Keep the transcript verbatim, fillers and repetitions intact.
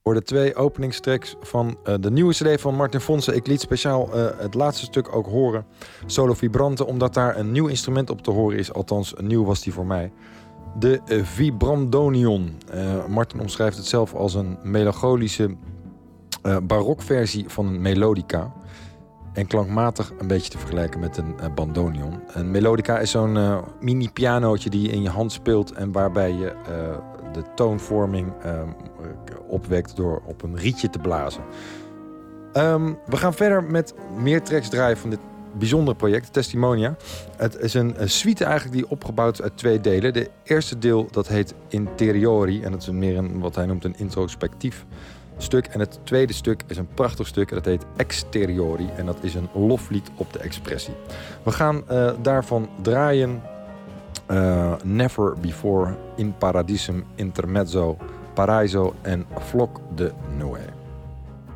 Voor de twee openingstracks van uh, de nieuwe cd van Martin Fonse. Ik liet speciaal uh, het laatste stuk ook horen. Solo Vibrante, omdat daar een nieuw instrument op te horen is. Althans, nieuw was die voor mij. De uh, Vibrandonion. Uh, Martin omschrijft het zelf als een melancholische uh, barokversie van een melodica. En klankmatig een beetje te vergelijken met een uh, bandonion. Een melodica is zo'n uh, mini pianootje die je in je hand speelt en waarbij je uh, de toonvorming uh, opwekt door op een rietje te blazen. Um, we gaan verder met meer tracks draaien van dit bijzondere project, Testimonia. Het is een, een suite eigenlijk die opgebouwd is uit twee delen. De eerste deel dat heet Interiori en dat is meer een, wat hij noemt een introspectief stuk. En het tweede stuk is een prachtig stuk en dat heet Exteriori en dat is een loflied op de expressie. We gaan uh, daarvan draaien uh, Never Before, In Paradisum, Intermezzo, Paraiso en Flock de Noé.